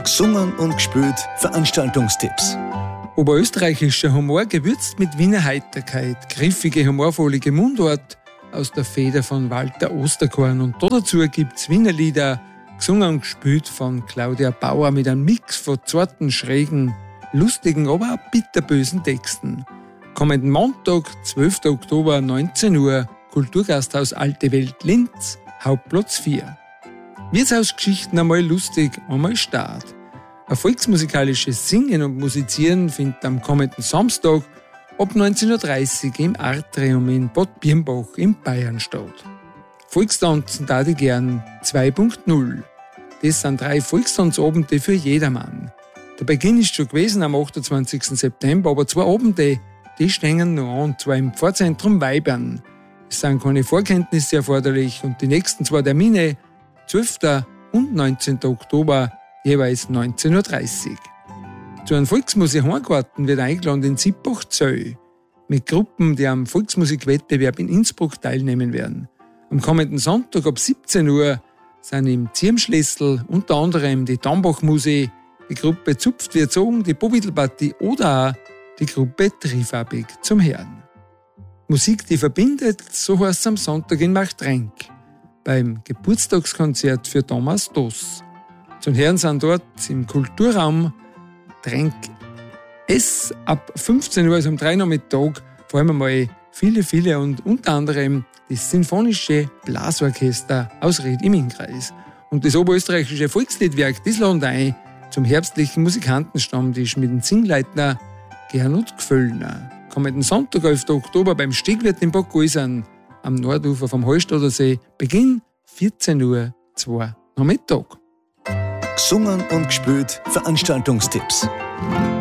Gesungen und gespielt Veranstaltungstipps. Oberösterreichischer Humor gewürzt mit Wiener Heiterkeit, griffige, humorvolle Mundart aus der Feder von Walter Osterkorn. Und dazu gibt's Wiener Lieder, gesungen und gespielt von Claudia Bauer mit einem Mix von zarten, schrägen, lustigen, aber auch bitterbösen Texten. Kommenden Montag, 12. Oktober, 19 Uhr, Kulturgasthaus Alte Welt Linz, Hauptplatz 4. Wirtshausgeschichten einmal lustig, einmal Start. Ein volksmusikalisches Singen und Musizieren findet am kommenden Samstag ab 19.30 Uhr im Atrium in Bad Birnbach in Bayern statt. Volkstanzen da ich gern 2.0. Das sind 3 Volkstanzabende für jedermann. Der Beginn ist schon gewesen am 28. September, aber 2 Abende, die stehen noch an, und zwar im Pfarrzentrum Weibern. Es sind keine Vorkenntnisse erforderlich und die nächsten 2 Termine, 12. und 19. Oktober, jeweils 19.30 Uhr. Zu einem Volksmusik-Heimgarten wird eingeladen in Zippach-Zöll mit Gruppen, die am Volksmusikwettbewerb in Innsbruck teilnehmen werden. Am kommenden Sonntag ab 17 Uhr sind im Zirmschlessel unter anderem die Dambach-Musik, die Gruppe Zupft wird zogen, die Bobitl-Party oder auch die Gruppe Trifabik zum Hören. Musik, die verbindet, so heißt es am Sonntag in Machtrenk beim Geburtstagskonzert für Thomas Doss. Zum Hören sind dort im Kulturraum Trenk S ab 15 Uhr, also um 3 Uhr Nachmittag, vor allem einmal viele und unter anderem das Sinfonische Blasorchester aus Ried im Innkreis. Und das Oberösterreichische Volksliedwerk, das ladet ein zum herbstlichen Musikantenstammtisch mit dem Singleitner Gernot Gföllner. Kommenden Sonntag, 11. Oktober, beim Stegwirt in Bad Gäusern am Nordufer vom Hallstatter See, Beginn 14 Uhr, 2 Nachmittag. Gesungen und gespielt Veranstaltungstipps.